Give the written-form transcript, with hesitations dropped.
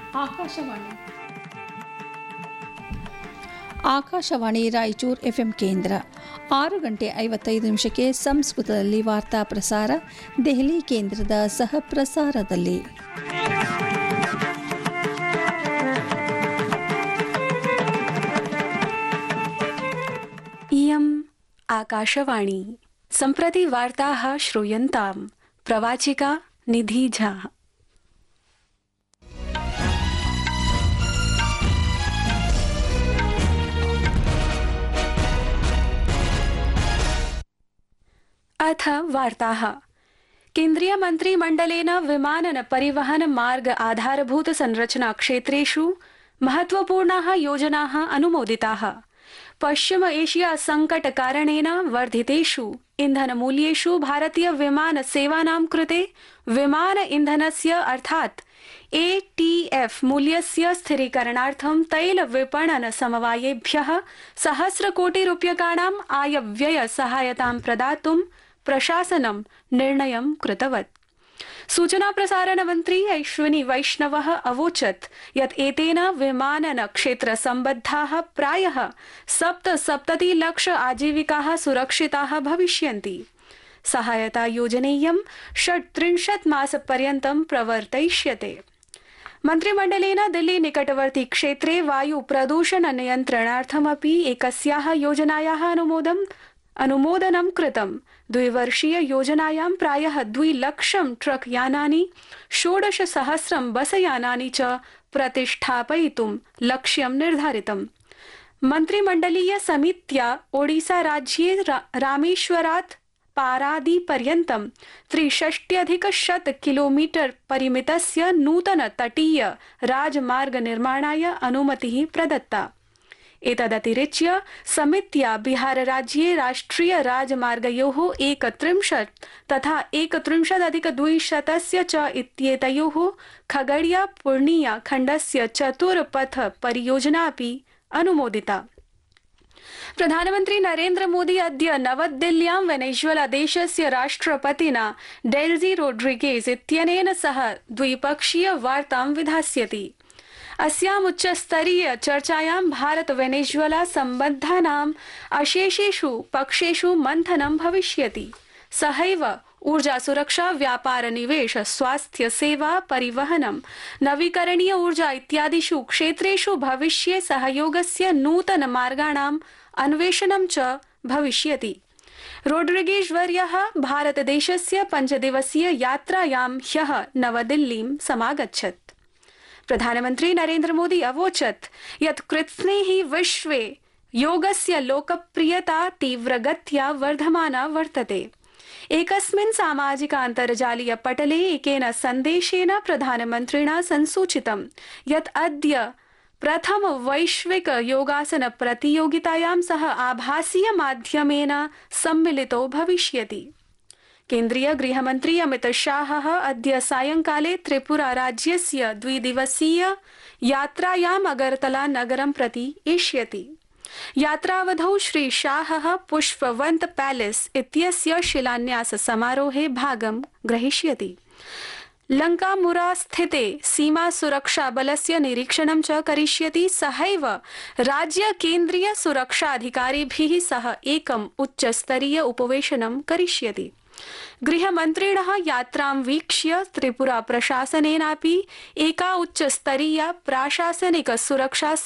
Akashvani Raichur FM ಕೇಂದ್ರ 6 ಗಂಟೆ 55 ನಿಮಿಷಕ್ಕೆ ಸಂಸ್ಕೃತದಲ್ಲಿ ವಾರ್ತಾ ಪ್ರಸಾರ, ದೆಹಲಿ ಕೇಂದ್ರದ ಸಹ ಪ್ರಸಾರದಲ್ಲಿ. इयम् आकाशवाणी. सम्प्रति वार्ताः श्रूयन्ताम्. प्रवाचिका निधि झा. अथ वार्ताः. केन्द्रीय मन्त्रिमण्डलेन विमानन परिवहन मार्ग आधारभूत संरचना क्षेत्रेषु महत्वपूर्णाः योजनाः अनुमोदिताः. पश्चिम एशिया संकट कारणेन वर्धितेषु इन्धनमूल्येषु भारतीय विमान सेवानां कृते विमान इन्धनस्य अर्थात् ATF मूल्यस्य स्थिरीकरणार्थं तैल विपणन समवायेभ्यः सहस्रकोटिरूप्यकाणाम् आयव्यय सहायतां प्रदातुं प्रशासनं निर्णयं कृतवत्. सूचना प्रसारण मंत्री अश्विनी वैष्णवः अवोचत् यत् एतेन विमानन क्षेत्र सम्बद्धाः प्रायः 77 लाख आजीविकाः सुरक्षिताः भविष्यन्ति. सहायता योजनेयं 36 मासपर्यन्तं प्रवर्तयिष्यते. मन्त्रिमण्डलेन दिल्ली निकटवर्ती क्षेत्रे वायु प्रदूषण नियन्त्रणार्थमपि एकस्याः योजनायाः अनुमोदनं कृतम्. 2 वर्षीय योजनायां प्रायः 2 लक्षं ट्रक यानानि, 16,000 बसयानानि च प्रतिष्ठापयितुं लक्ष्यं निर्धारितम्. मन्त्रिमण्डलीय समित्या ओडिसा राज्ये रामेश्वरात् पारादी पर्यन्तं 63,100 किलोमीटर परिमितस्य नूतन तटीय राजमार्ग निर्माणाय अनुमतिः प्रदत्ता. एतदतिरिच्य समित्या बिहार राज्ये राष्ट्रिय राजमार्गयोः 31 तथा 31,200 च इत्येतयोः खगड़िया पूर्णिया खण्डस्य चतुर्पथ परियोजनापि अनुमोदिता. प्रधानमन्त्री नरेन्द्र मोदी अद्य नवदिल्ल्यां वेनेजुएला देशस्य राष्ट्रपतिना डेल्जी रोड्रिगेज इत्यनेन सह द्विपक्षीय वार्तां विधास्यति. अस्याम् उच्चस्तरीय चर्चायां भारत वेनेजुएला सम्बन्धानाम् अशेषेषु पक्षेषु मन्थनं भविष्यति. सहैव ऊर्जा सुरक्षा, व्यापार, निवेश, स्वास्थ्य सेवा, परिवहनं, नवीकरणीय ऊर्जा इत्यादिषु क्षेत्रेषु भविष्ये सहयोगस्य नूतन मार्गाणाम् अन्वेषणं च भविष्यति. रोड्रिगेज वर्यः भारतदेशस्य 5 दिवसीय यात्रायां ह्यः नवदिल्लीं समागच्छत्. प्रधानमन्त्री नरेन्द्र मोदी अवोचत् यत् कृत्स्नेहि विश्वे योगस्य लोकप्रियता तीव्रगत्या वर्धमाना वर्तते. एकस्मिन् सामाजिकान्तर्जालीय पटले एकेन सन्देशेन प्रधानमन्त्रिणा संसूचितं यत् अद्य प्रथम वैश्विक योगासन प्रतियोगितायां सह आभासीय माध्यमेन सम्मिलितो भविष्यति. केन्द्रीय गृहमन्त्री अमित शाहः अद्य सायंकाले त्रिपुरा राज्यस्य 2 दिवसीय यात्रायाम् अगरतला नगरं प्रति एष्यति. यात्रावधौ श्री शाहः पुष्पवन्त पैलेस इत्यस्य शिलान्यास समारोहे भागं ग्रहीष्यति. लंकामुरा स्थिते सीमा सुरक्षा बलस्य निरीक्षणं च करिष्यति. सहैव राज्य केन्द्रीय सुरक्षाधिकारिभिः सह एकम् उच्चस्तरीय उपवेशनं करिष्यति. गृहमन्त्रिणः यात्रां वीक्ष्य त्रिपुरा प्रशासनेनापि एका उच्चस्तरीया प्राशासनिक सुरक्षा